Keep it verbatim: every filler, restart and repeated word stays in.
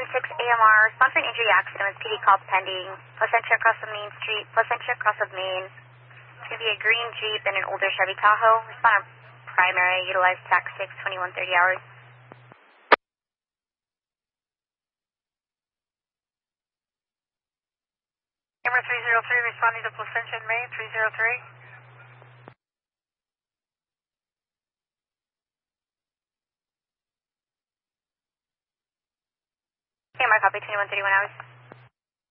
six A M R, respond for an injury accident with P D call pending. Placentia across of Main Street, Placentia across of Main. It's going to be a green Jeep and an older Chevy Tahoe. Respond on primary, utilize TAC six, twenty-one thirty hours. Camera three zero three, responding to Placentia in Main, three zero three. Camera copy, twenty-one thirty-one hours.